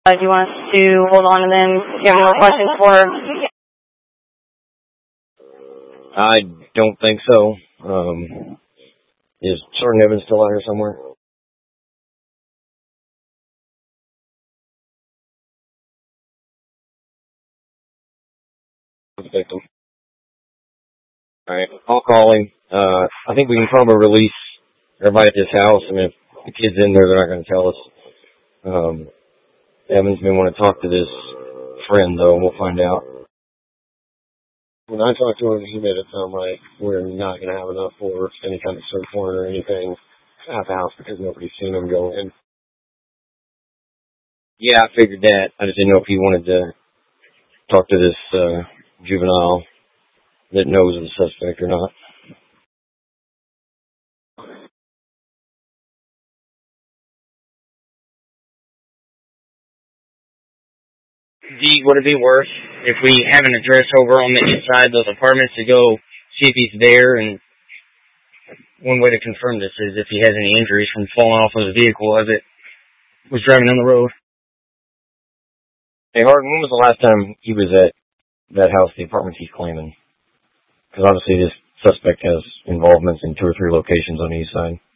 Do you want us to hold on to them? Do you have more questions for her? I don't think so. Is Sergeant Evans still out here somewhere? The victim. Alright, I'll call him. I think we can probably release everybody at this house. I mean, if the kid's in there, they're not going to tell us. Evans may want to talk to this friend, though, and we'll find out. When I talked to him, he made it sound like we're not going to have enough for any kind of search warrant or anything at the house because nobody's seen him go in. Yeah, I figured that. I just didn't know if he wanted to talk to this juvenile that knows of the suspect or not. D, would it be worse if we have an address over on the inside of those apartments to go see if he's there? And one way to confirm this is if he has any injuries from falling off of the vehicle as it was driving down the road. Hey, Harden, when was the last time he was at that house, the apartment he's claiming? Because obviously this suspect has involvements in 2 or 3 locations on the east side.